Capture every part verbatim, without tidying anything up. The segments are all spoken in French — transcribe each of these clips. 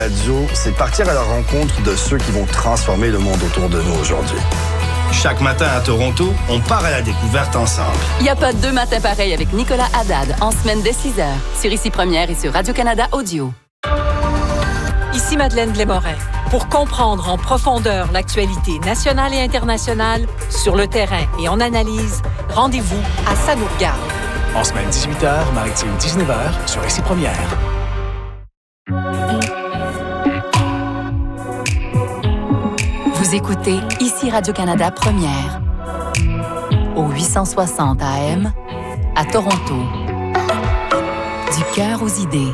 Radio, c'est partir à la rencontre de ceux qui vont transformer le monde autour de nous aujourd'hui. Chaque matin à Toronto, on part à la découverte ensemble. Il n'y a pas deux matins pareils avec Nicolas Haddad en semaine dès six heures sur Ici Première et sur Radio-Canada Audio. Ici Madeleine Blais-Morin. Pour comprendre en profondeur l'actualité nationale et internationale, sur le terrain et en analyse, rendez-vous à Ça nous regarde. En semaine dix-huit heures, maritime dix-neuf heures sur Ici Première. Vous écoutez Ici Radio-Canada Première au huit cent soixante A M à Toronto. Du cœur aux idées.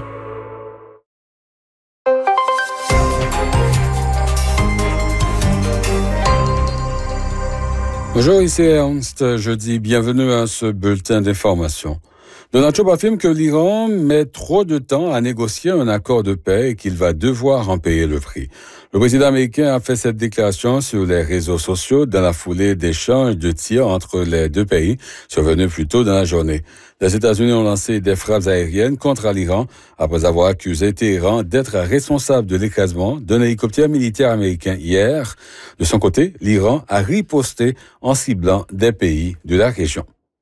Bonjour, ici Ernst. Je dis bienvenue à ce bulletin d'information. Donald Trump affirme que l'Iran met trop de temps à négocier un accord de paix et qu'il va devoir en payer le prix. Le président américain a fait cette déclaration sur les réseaux sociaux dans la foulée d'échanges de tirs entre les deux pays survenus plus tôt dans la journée. Les États-Unis ont lancé des frappes aériennes contre l'Iran après avoir accusé Téhéran d'être responsable de l'écrasement d'un hélicoptère militaire américain hier. De son côté, l'Iran a riposté en ciblant des pays de la région.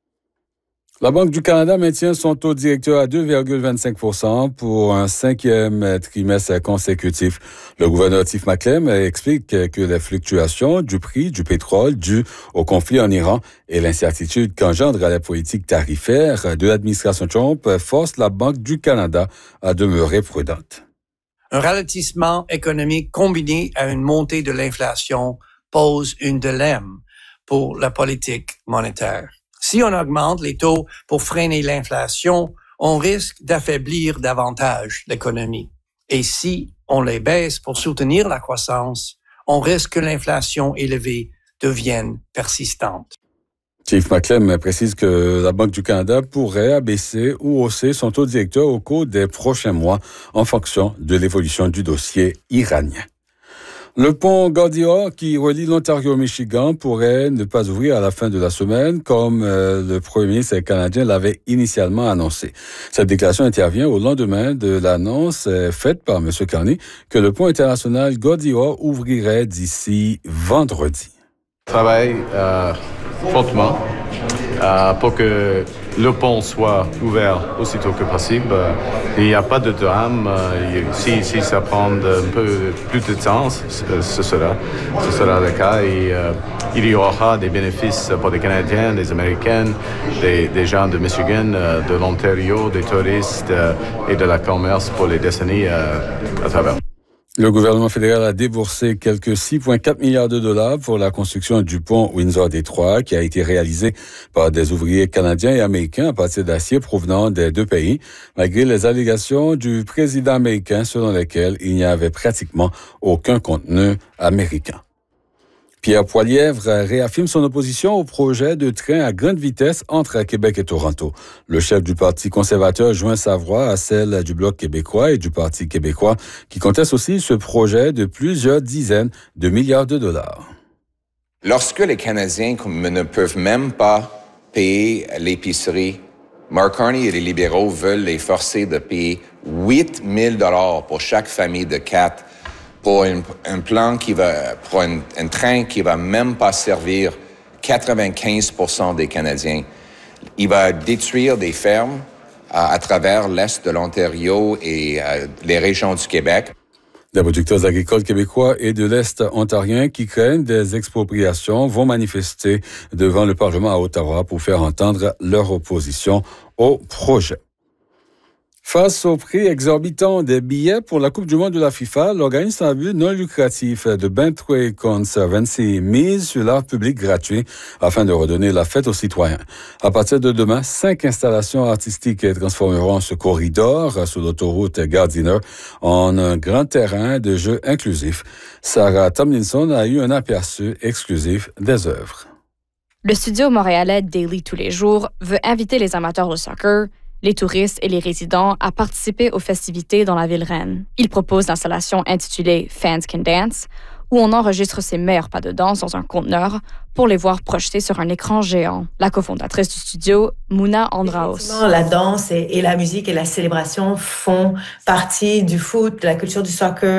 La Banque du Canada maintient son taux directeur à deux virgule vingt-cinq pour cent pour un cinquième trimestre consécutif. Le gouverneur Tiff Macklem explique que les fluctuations du prix du pétrole dues au conflit en Iran et l'incertitude qu'engendre la politique tarifaire de l'administration Trump forcent la Banque du Canada à demeurer prudente. Un ralentissement économique combiné à une montée de l'inflation pose un dilemme pour la politique monétaire. Si on augmente les taux pour freiner l'inflation, on risque d'affaiblir davantage l'économie. Et si on les baisse pour soutenir la croissance, on risque que l'inflation élevée devienne persistante. Chief Macklem précise que la Banque du Canada pourrait abaisser ou hausser son taux directeur au cours des prochains mois en fonction de l'évolution du dossier iranien. Le pont Gordiour qui relie l'Ontario au Michigan pourrait ne pas ouvrir à la fin de la semaine, comme euh, le premier ministre canadien l'avait initialement annoncé. Cette déclaration intervient au lendemain de l'annonce euh, faite par M. Carney que le pont international Gordiour ouvrirait d'ici vendredi. Travaille euh, fortement euh, pour que le pont soit ouvert aussitôt que possible. Il n'y a pas de drame. Si, si ça prend un peu plus de temps, ce sera, ce sera le cas. Et euh, il y aura des bénéfices pour les Canadiens, les Américains, des, des gens de Michigan, euh, de l'Ontario, des touristes euh, et de la commerce pour les décennies euh, à travers. Le gouvernement fédéral a déboursé quelques six virgule quatre milliards de dollars pour la construction du pont Windsor-Détroit qui a été réalisé par des ouvriers canadiens et américains à partir d'acier provenant des deux pays, malgré les allégations du président américain selon lesquelles il n'y avait pratiquement aucun contenu américain. Pierre Poilievre réaffirme son opposition au projet de train à grande vitesse entre Québec et Toronto. Le chef du Parti conservateur joint sa voix à celle du Bloc québécois et du Parti québécois qui conteste aussi ce projet de plusieurs dizaines de milliards de dollars. Lorsque les Canadiens ne peuvent même pas payer l'épicerie, Mark Carney et les libéraux veulent les forcer de payer huit mille dollars pour chaque famille de quatre pour un, un plan qui va, pour un, un train qui va même pas servir quatre-vingt-quinze pour cent des Canadiens. Il va détruire des fermes à, à travers l'est de l'Ontario et euh, les régions du Québec. Les producteurs agricoles québécois et de l'Est ontarien qui craignent des expropriations vont manifester devant le Parlement à Ottawa pour faire entendre leur opposition au projet. Face au prix exorbitant des billets pour la Coupe du monde de la FIFA, l'organisme à but non lucratif de Bentway Conservancy mise sur l'art public gratuit afin de redonner la fête aux citoyens. À partir de demain, cinq installations artistiques transformeront ce corridor sur l'autoroute Gardiner en un grand terrain de jeu inclusif. Sarah Tomlinson a eu un aperçu exclusif des œuvres. Le studio montréalais Daily Tous les jours veut inviter les amateurs de soccer, les touristes et les résidents à participer aux festivités dans la ville reine. Il propose l'installation intitulée Fans Can Dance, où on enregistre ses meilleurs pas de danse dans un conteneur pour les voir projetés sur un écran géant. La cofondatrice du studio, Mouna Andraos. La danse et, et la musique et la célébration font partie du foot, de la culture du soccer.